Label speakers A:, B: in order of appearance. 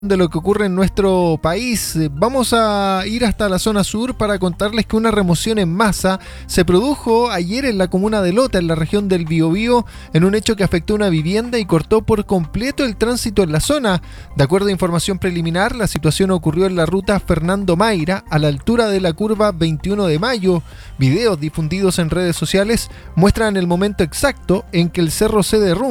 A: de lo que ocurre en nuestro país. Vamos a ir hasta la zona sur para contarles que una remoción en masa se produjo ayer en la comuna de Lota, en la región del Biobío, en un hecho que afectó una vivienda y cortó por completo el tránsito en la zona. De acuerdo a información preliminar, la situación ocurrió en la ruta Fernando Mayra, a la altura de la curva 21 de mayo. Videos difundidos en redes sociales muestran el momento exacto en que el cerro se derrumba